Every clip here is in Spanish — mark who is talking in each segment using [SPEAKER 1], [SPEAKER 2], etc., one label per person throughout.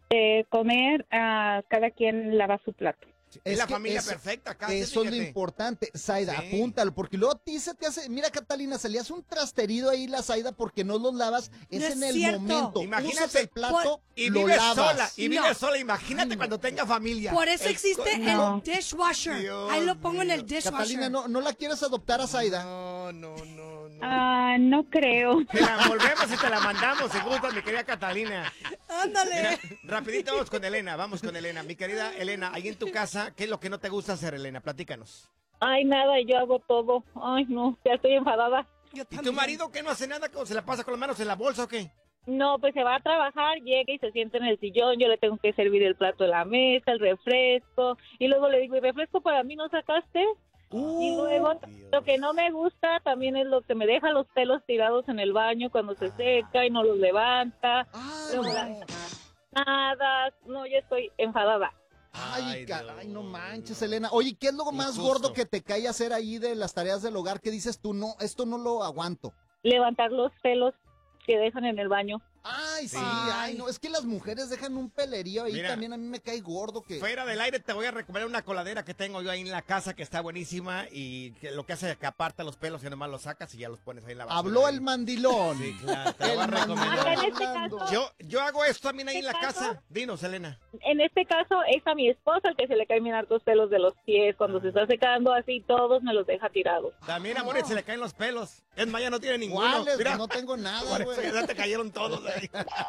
[SPEAKER 1] Comer, cada quien lava su plato.
[SPEAKER 2] Es la familia perfecta, casi.
[SPEAKER 3] Eso es lo importante, Zaida,
[SPEAKER 2] Sí.
[SPEAKER 3] apúntalo, porque luego a ti se te hace, mira Catalina, se le hace un trasterío ahí la Zaida porque no los lavas, es
[SPEAKER 4] No
[SPEAKER 3] en
[SPEAKER 4] es
[SPEAKER 3] el
[SPEAKER 4] cierto.
[SPEAKER 3] momento,
[SPEAKER 2] Imagínate,
[SPEAKER 3] usas el plato,
[SPEAKER 2] Y
[SPEAKER 3] lo
[SPEAKER 2] vive
[SPEAKER 3] lavas.
[SPEAKER 2] sola, y vive
[SPEAKER 4] No.
[SPEAKER 2] sola, imagínate cuando tenga familia.
[SPEAKER 4] Por eso existe
[SPEAKER 1] No.
[SPEAKER 4] el dishwasher.
[SPEAKER 2] Dios
[SPEAKER 4] Ahí lo pongo en el
[SPEAKER 2] mío.
[SPEAKER 4] dishwasher.
[SPEAKER 3] Catalina, ¿no la quieres adoptar a Zaida?
[SPEAKER 2] No.
[SPEAKER 1] No creo.
[SPEAKER 2] Te la envolvemos y te la mandamos, si gustas, mi querida Catalina.
[SPEAKER 4] Ándale.
[SPEAKER 2] Mira, rapidito vamos con Elena. Mi querida Elena, ahí en tu casa, ¿qué es lo que no te gusta hacer, Elena? Platícanos.
[SPEAKER 1] Ay, nada, yo hago todo. Ay, no, ya estoy enfadada.
[SPEAKER 4] Yo
[SPEAKER 2] ¿Y tu
[SPEAKER 4] también.
[SPEAKER 2] marido qué no hace nada? ¿Se la pasa con las manos en la bolsa o qué?
[SPEAKER 1] No, pues se va a trabajar, llega y se sienta en el sillón, yo le tengo que servir el plato de la mesa, el refresco, y luego le digo, ¿y refresco para mí no sacaste? Y luego, lo que no me gusta también es lo que me deja los pelos tirados en el baño cuando se seca y no los levanta. Luego nada, no, yo estoy enfadada.
[SPEAKER 3] Ay, caray,
[SPEAKER 2] Dios.
[SPEAKER 3] no manches, Elena. Oye, ¿qué es lo más
[SPEAKER 2] Injusto.
[SPEAKER 3] gordo que te cae hacer ahí de las tareas del hogar que dices tú, no, esto no lo aguanto?
[SPEAKER 1] Levantar los pelos que dejan en el baño.
[SPEAKER 3] Ay, sí,
[SPEAKER 2] Ay.
[SPEAKER 3] ay, no, es que las mujeres dejan un pelerío ahí,
[SPEAKER 2] Mira,
[SPEAKER 3] también a mí me cae gordo que...
[SPEAKER 2] Fuera del aire te voy a recomendar una coladera que tengo yo ahí en la casa que está buenísima y que lo que hace es que aparta los pelos y nomás los sacas y ya los pones ahí en la basura.
[SPEAKER 3] Habló
[SPEAKER 2] ahí.
[SPEAKER 3] el mandilón.
[SPEAKER 2] Sí, claro, te lo voy a
[SPEAKER 3] El
[SPEAKER 2] recomendar.
[SPEAKER 1] En este
[SPEAKER 3] hablando.
[SPEAKER 1] caso-
[SPEAKER 2] Yo hago esto también ahí en la
[SPEAKER 1] ¿Este caso?
[SPEAKER 2] casa. Dinos, Elena.
[SPEAKER 1] En este caso es a mi esposa el que se le caen bien hartos pelos de los pies. Cuando se está secando así, todos me los deja tirados.
[SPEAKER 2] También, amores, se le caen los pelos. Es más, ya no tiene ninguno.
[SPEAKER 3] ¿Cuáles?
[SPEAKER 2] Mira,
[SPEAKER 3] No tengo nada,
[SPEAKER 2] por
[SPEAKER 3] güey.
[SPEAKER 2] eso ya te cayeron todos ahí.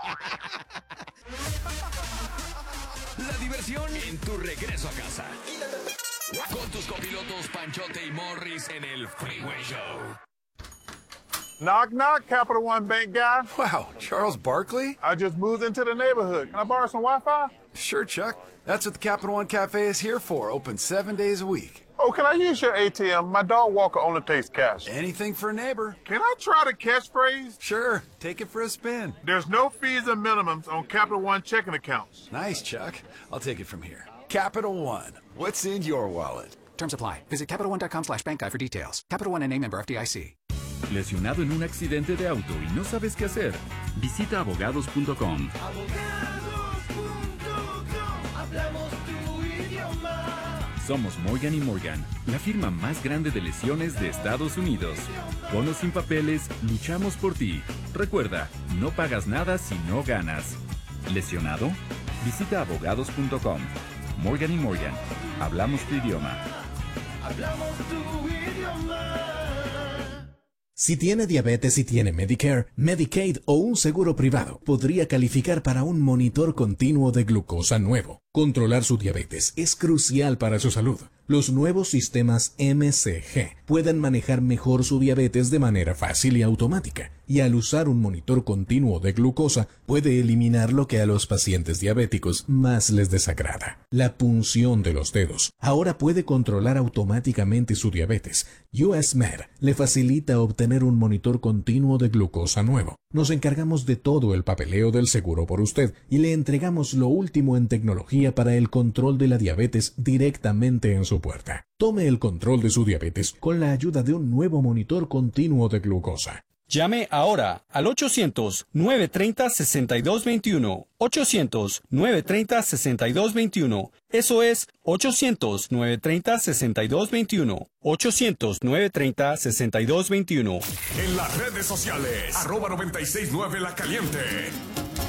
[SPEAKER 5] La diversión en tu regreso a casa. Con tus copilotos Panchote y Morris en el Freeway Show.
[SPEAKER 6] Knock, knock, Capital One Bank guy.
[SPEAKER 7] Wow, Charles Barkley?
[SPEAKER 6] I just moved into the neighborhood. Can I borrow some Wi-Fi?
[SPEAKER 7] Sure, Chuck. That's what the Capital One Cafe is here for, open 7 days a week.
[SPEAKER 6] Oh, can I use your ATM? My dog Walker only takes cash.
[SPEAKER 7] Anything for a neighbor.
[SPEAKER 6] Can I try the catchphrase?
[SPEAKER 7] Sure, take it for a spin.
[SPEAKER 6] There's no fees and minimums on Capital One checking accounts.
[SPEAKER 7] Nice, Chuck. I'll take it from here. Capital One. What's in your wallet?
[SPEAKER 8] Terms apply. Visit CapitalOne.com/bankguy for details. Capital One, N.A. member FDIC.
[SPEAKER 9] ¿Lesionado en un accidente de auto y no sabes qué hacer? Visita abogados.com. Somos Morgan & Morgan, la firma más grande de lesiones de Estados Unidos. Con o sin papeles, luchamos por ti. Recuerda, no pagas nada si no ganas. ¿Lesionado? Visita abogados.com. Morgan & Morgan, hablamos tu idioma.
[SPEAKER 10] Si tiene diabetes y tiene Medicare, Medicaid o un seguro privado, podría calificar para un monitor continuo de glucosa nuevo. Controlar su diabetes es crucial para su salud. Los nuevos sistemas MCG pueden manejar mejor su diabetes de manera fácil y automática, y al usar un monitor continuo de glucosa puede eliminar lo que a los pacientes diabéticos más les desagrada: la punción de los dedos. Ahora puede controlar automáticamente su diabetes. US Med le facilita obtener un monitor continuo de glucosa nuevo. Nos encargamos de todo el papeleo del seguro por usted y le entregamos lo último en tecnología para el control de la diabetes directamente en su puerta. Tome el control de su diabetes con la ayuda de un nuevo monitor continuo de glucosa.
[SPEAKER 11] Llame ahora al 800-930-6221. 800-930-6221. Eso es 800-930-6221. 800-930-6221.
[SPEAKER 5] En las redes sociales, @969 La Caliente.